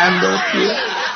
mobil.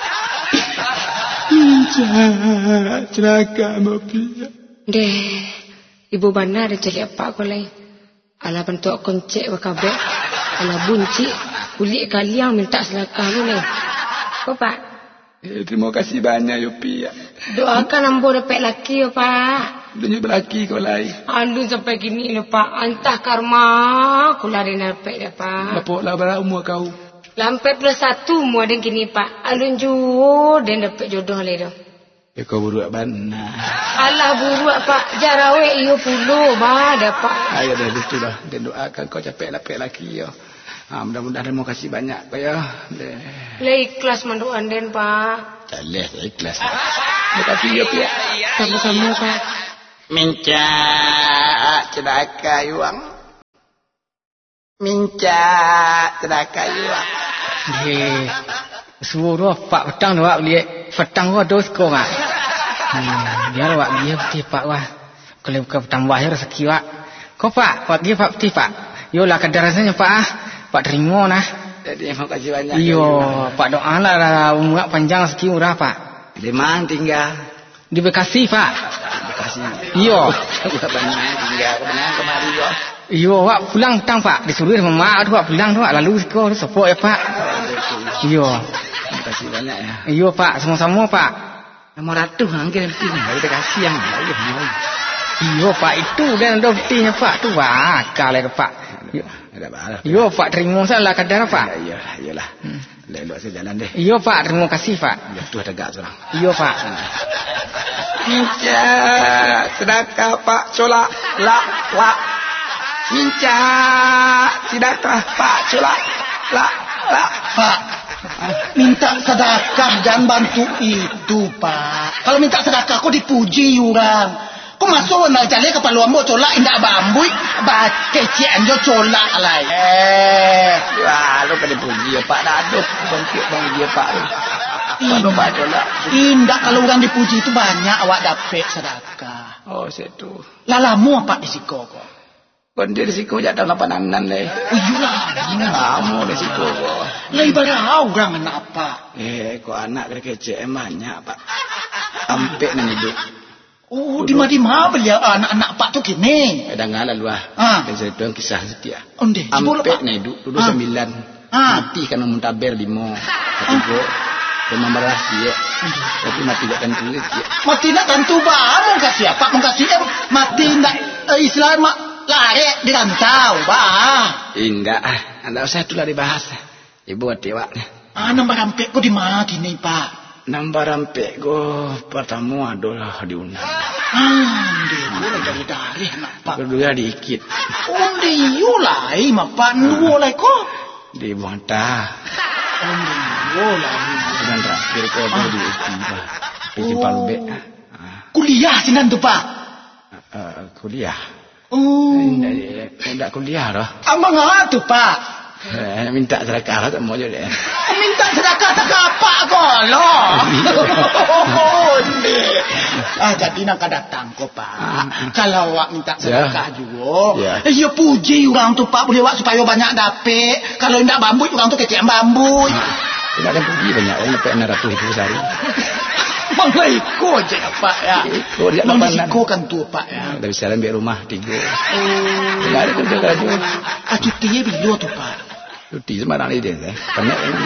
Minca celaka mobil. Deh, ibu benar dia cari apa kau lain. Alah bentuk koncek wakabe. Alah bunci kulit kaliang minta selakah lu ni. Kau pak? Terima kasih banyak yo Pia. Doakan ambo dapat laki yo pak. Dunia berlaki kau lain. Alun sampai gini lo pak. Antah karma aku lari dapat dah pak. Berapa berapa umur kau? Lampai +1 mu ada kini pak. Alun jujur dan dapat jodoh le dah. Kau buruk benar. Alah buruk pak. Jarawe iyo puluh bah dapat. Ayo dah itu dah. Dan doakan kau capek dapat laki yo. Mudah-mudahan terima kasih banyak pak ya. Le ikhlas manduan den pak. Daleh ikhlas. Terima kasih ya Pia. Sama-sama pak. Minca celaka yuang. Minca celaka yuang. Suruh pak petang doa beli petang gua dos ko ngak. Biar wak dia peti pak wah. Kalau bukan petang wah rezeki wak. Kau pak dia pak peti pak. Yolah kadar rasanya pak ah. Pak terima nah. Jadi terima kasih banyak. Iyo pak doa lah umur panjang rezeki murah pak. Di mana tinggal? Di Bekasi pak. Bekasi. Iyo. Tinggal kemari yo. Iyo wak pulang petang pak. Disuruh sama mak tu wak pulang tu wak lalu sekolah support ya pak. Iyo. Terima kasih banyak ya. Iyo pak sama-sama pak. Nama ratu angin penting. Kita kasih yang lain. Iyo pak itu kan ada buktinya pak tu wak kalau pak. Iyo pak terima salah kadar pak. Iyalah. Lelok saya jalan deh. Iyo pak terima kasih pak. Ya tu tegak seorang. Iyo pak. Minca sedekah pak solak la. Minca sedekah pak solak la. Pak. Minta sedekah dan bantu itu pak. Kalau minta sedekah kau dipuji orang. Kau masuk nak jalan kepala ambo colak indak bambui kecian jo colak lah. Wah, lu pada puji ya Pak Dadup bangkit bang dia Pak. Kalau Pak colak. Indak kalau orang dipuji itu banyak awak dapat sedekah. Oh, situ. Lalamu apa risiko kau? Kondir risiko jatuh lapanan le. Iyalah. Kamu risiko kau. Lah ibarat orang anak apa? Kau anak kecil banyak Pak. Sampai nan hidup. Oh, di mana beliau anak-anak pak tu kini? Ada ngalah luah. Dan saya tuang kisah setia. Onde. Ampe ni duduk 9. Mati karena muntaber 5. Ketiga. Memang beras dia. Tapi mati tak tentu dia. Mati nak tentu bah. Mengkasih apa? Mengkasih mati nak Islam lari di rantau bah. Enggak. Anda usah tu lah dibahas. Ibu hati wak. Nombor rampik kau di mana kini pak? Nombor rampik go pertama adalah diundang. Dia lagi dari anak pak. Kedua diikit. Dia yulai mapan yulai ko. Di Muanta. Yulai. Dan terakhir ko di Istiba. Di Palbe. Kuliah sinan tu pak. Kuliah. Tidak kuliah dah. Amang tu pak. Minta sedekah tak mau je deh. Minta sedekah tak apa kalau. Jadi nak datang ko pak. Kalau awak minta sedekah juga. Ya puji orang tu pak boleh awak supaya banyak dapat. Kalau tidak bambu orang tu kecil bambu. Tidak ada puji banyak orang dapat 600,000 sehari. Mengiko je pak ya. Mengiko kan tu pak ya. Dah bisa ambil rumah 3. Tidak ada kerja. Cuti bila tu pak? Cuti sembarang dia. Banyak